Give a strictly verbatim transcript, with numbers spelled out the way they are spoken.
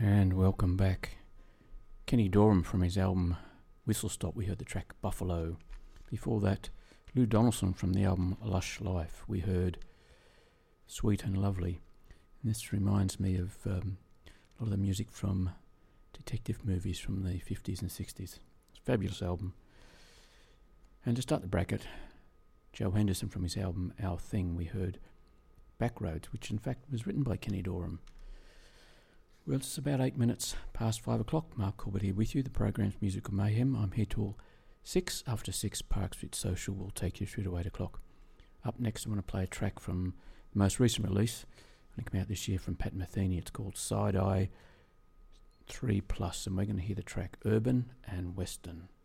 And welcome back. Kenny Dorham from his album Whistle Stop, we heard the track Buffalo. Before that, Lou Donaldson from the album Lush Life, we heard Sweet and Lovely. And this reminds me of um, a lot of the music from detective movies from the fifties and sixties. It's a fabulous album. And to start the bracket, Joe Henderson from his album Our Thing, we heard Backroads, which in fact was written by Kenny Dorham. Well, it's about eight minutes past five o'clock. Mark Corbett here with you. The program's Musical Mayhem. I'm here till six. After six, Park Street Social will take you through to eight o'clock. Up next, I want to play a track from the most recent release. It came out this year from Pat Metheny. It's called Side Eye three plus, and we're going to hear the track Urban and Western.